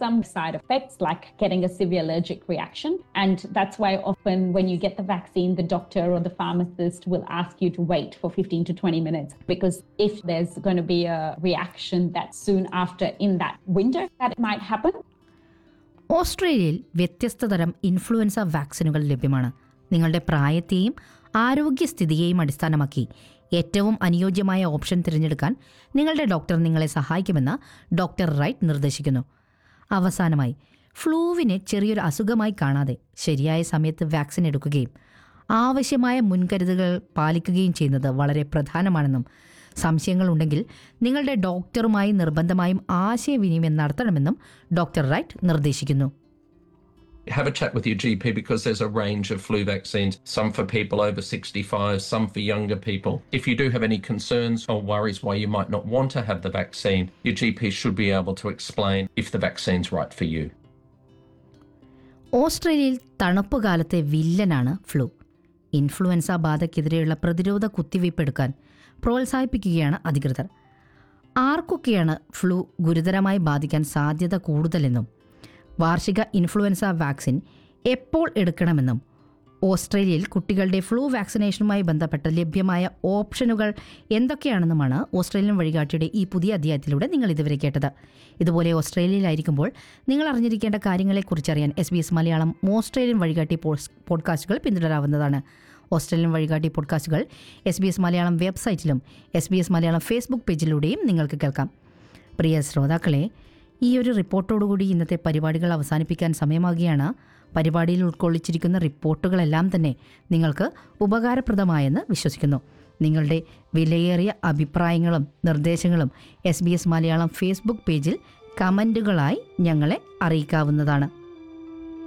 some side effects like getting a severe allergic reaction. And that's why often when you get the vaccine, the doctor or the pharmacist will ask you to wait for 15 to 20 minutes. Because if there's going to be a reaction that soon after in that window, that might happen. ഓസ്ട്രേലിയയിൽ വ്യത്യസ്ത തരം influenza വാക്സിനുകൾ ലഭ്യമാണ്. നിങ്ങളുടെ പ്രായത്തെയും ആരോഗ്യസ്ഥിതിയെയും അടിസ്ഥാനമാക്കി ഏറ്റവും അനുയോജ്യമായ option തിരഞ്ഞെടുക്കാൻ നിങ്ങളുടെ ഡോക്ടർ നിങ്ങളെ സഹായിക്കുമെന്ന് ഡോക്ടർ റൈറ്റ് നിർദ്ദേശിക്കുന്നു. അവസാനമായി, ഫ്ലൂവിനെ ചെറിയൊരു അസുഖമായി കാണാതെ ശരിയായ സമയത്ത് വാക്സിൻ എടുക്കുകയും ആവശ്യമായ മുൻകരുതലുകൾ പാലിക്കുകയും ചെയ്യുന്നത് വളരെ പ്രധാനമാണെന്നും സംശയങ്ങളുണ്ടെങ്കിൽ നിങ്ങളുടെ ഡോക്ടറുമായി നിർബന്ധമായും ആശയവിനിമയം നടത്തണമെന്നും ഡോക്ടർ റൈറ്റ് നിർദ്ദേശിക്കുന്നു. Have a chat with your GP because there's a range of flu vaccines, some for people over 65, some for younger people. If you do have any concerns or worries why you might not want to have the vaccine, your GP should be able to explain if the vaccine's right for you. ഓസ്ട്രേലിയയിൽ തണുപ്പുകാലത്തെ വില്ലനാണ് flu. Influenza ബാധയ്ക്കെതിരെയുള്ള പ്രതിരോധ കുത്തിവയ്പ് എടുക്കാൻ പ്രോത്സാഹിപ്പിക്കുകയാണ് അധികൃതർ. ആർക്കൊക്കെയാണ് flu ഗുരുതരമായി ബാധിക്കാൻ സാധ്യത കൂടുതലെന്നും വാർഷിക ഇൻഫ്ലുവൻസ വാക്സിൻ എപ്പോൾ എടുക്കണമെന്നും ഓസ്ട്രേലിയയിൽ കുട്ടികളുടെ ഫ്ലൂ വാക്സിനേഷനുമായി ബന്ധപ്പെട്ട് ലഭ്യമായ ഓപ്ഷനുകൾ എന്തൊക്കെയാണെന്നുമാണ് ഓസ്ട്രേലിയൻ വഴികാട്ടിയുടെ ഈ പുതിയ അധ്യായത്തിലൂടെ നിങ്ങൾ ഇതുവരെ കേട്ടത്. ഇതുപോലെ ഓസ്ട്രേലിയയിലായിരിക്കുമ്പോൾ നിങ്ങൾ അറിഞ്ഞിരിക്കേണ്ട കാര്യങ്ങളെക്കുറിച്ചറിയാൻ SBS മലയാളം ഓസ്ട്രേലിയൻ വഴികാട്ടി പോഡ്കാസ്റ്റുകൾ പിന്തുടരാവുന്നതാണ്. ഓസ്ട്രേലിയൻ വഴികാട്ടി പോഡ്കാസ്റ്റുകൾ SBS മലയാളം വെബ്സൈറ്റിലും SBS മലയാളം ഫേസ്ബുക്ക് പേജിലൂടെയും നിങ്ങൾക്ക് കേൾക്കാം. പ്രിയ ശ്രോതാക്കളെ, ഈ ഒരു റിപ്പോർട്ടോടുകൂടി ഇന്നത്തെ പരിപാടികൾ അവസാനിപ്പിക്കാൻ സമയമാകുകയാണ്. പരിപാടിയിൽ ഉൾക്കൊള്ളിച്ചിരിക്കുന്ന റിപ്പോർട്ടുകളെല്ലാം തന്നെ നിങ്ങൾക്ക് ഉപകാരപ്രദമായെന്ന് വിശ്വസിക്കുന്നു. നിങ്ങളുടെ വിലയേറിയ അഭിപ്രായങ്ങളും നിർദ്ദേശങ്ങളും SBS മലയാളം ഫേസ്ബുക്ക് പേജിൽ കമൻറ്റുകളായി ഞങ്ങളെ അറിയിക്കാവുന്നതാണ്.